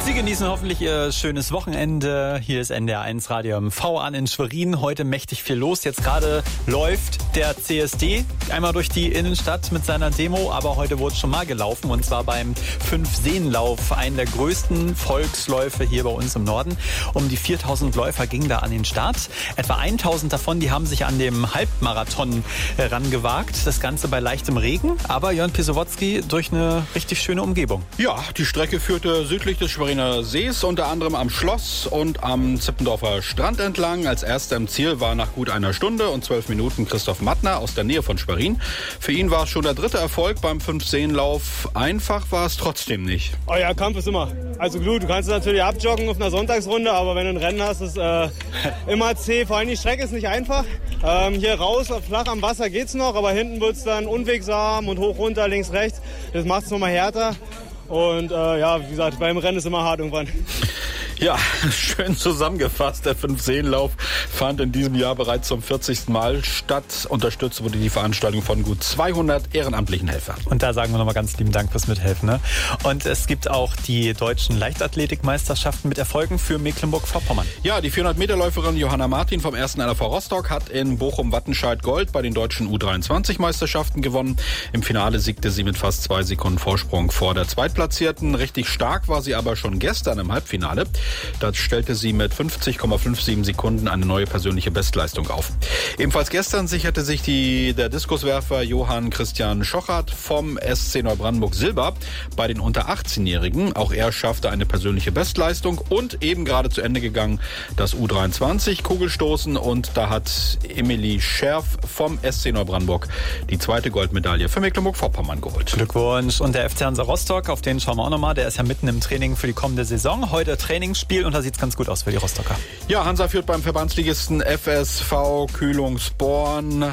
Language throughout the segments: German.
Sie genießen hoffentlich Ihr schönes Wochenende. Hier ist NDR1 Radio MV an in Schwerin. Heute mächtig viel los. Jetzt gerade läuft der CSD einmal durch die Innenstadt mit seiner Demo, aber heute wurde schon mal gelaufen und zwar beim Fünf-Seen-Lauf, einen der größten Volksläufe hier bei uns im Norden. Um die 4000 Läufer ging da an den Start. Etwa 1000 davon, die haben sich an dem Halbmarathon rangewagt. Das Ganze bei leichtem Regen, aber Jörn Pisowotzki durch eine richtig schöne Umgebung. Ja, die Strecke führte südlich des Schweriner Sees, unter anderem am Schloss und am Zippendorfer Strand entlang. Als erster im Ziel war nach gut einer Stunde und 12 Minuten Christoph Mattner aus der Nähe von Schwerin. Für ihn war es schon der dritte Erfolg beim Fünf-Seen-Lauf. Einfach war es trotzdem nicht. Oh ja, Kampf ist immer. Also gut, du kannst natürlich abjoggen auf einer Sonntagsrunde, aber wenn du ein Rennen hast, ist immer zäh. Vor allem die Strecke ist nicht einfach. Hier raus, flach am Wasser geht's noch, aber hinten wird's dann unwegsam und hoch, runter, links, rechts. Das macht's nochmal härter. Und wie gesagt, beim Rennen ist immer hart irgendwann. Ja, schön zusammengefasst. Der Fünf-Seen-Lauf fand in diesem Jahr bereits zum 40. Mal statt. Unterstützt wurde die Veranstaltung von gut 200 ehrenamtlichen Helfern. Und da sagen wir nochmal ganz lieben Dank fürs Mithelfen. Ne? Und es gibt auch die deutschen Leichtathletikmeisterschaften mit Erfolgen für Mecklenburg-Vorpommern. Ja, die 400-Meter-Läuferin Johanna Martin vom 1. LAV Rostock hat in Bochum-Wattenscheid Gold bei den deutschen U23-Meisterschaften gewonnen. Im Finale siegte sie mit fast 2 Sekunden Vorsprung vor der Zweitplatzierten. Richtig stark war sie aber schon gestern im Halbfinale. Da stellte sie mit 50,57 Sekunden eine neue persönliche Bestleistung auf. Ebenfalls gestern sicherte sich der Diskuswerfer Johann Christian Schochert vom SC Neubrandenburg Silber bei den unter 18-Jährigen. Auch er schaffte eine persönliche Bestleistung und eben gerade zu Ende gegangen das U23 Kugelstoßen und da hat Emilie Scherf vom SC Neubrandenburg die zweite Goldmedaille für Mecklenburg-Vorpommern geholt. Glückwunsch. Und der FC Hansa Rostock, auf den schauen wir auch nochmal, der ist ja mitten im Training für die kommende Saison. Heute Trainingsspiel und da sieht es ganz gut aus für die Rostocker. Ja, Hansa führt beim Verbandsligisten FSV Kühlungsborn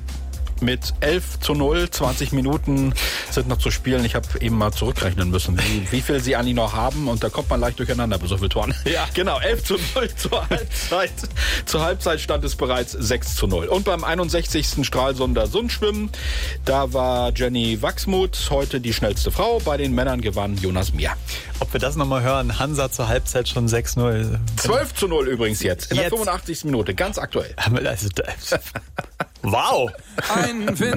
mit 11:0, 20 Minuten sind noch zu spielen. Ich habe eben mal zurückrechnen müssen, wie viel sie eigentlich noch haben. Und da kommt man leicht durcheinander bei so vielen Toren. Ja, genau, 11:0 zur Halbzeit. Zur Halbzeit stand es bereits 6:0. Und beim 61. Stralsunder Sundschwimmen, da war Jenny Wachsmuth heute die schnellste Frau. Bei den Männern gewann Jonas Mier. Ob wir das nochmal hören, Hansa zur Halbzeit schon 6:0. 12:0 übrigens jetzt, in der 85. Minute, ganz aktuell. Also, wow! Ein Wind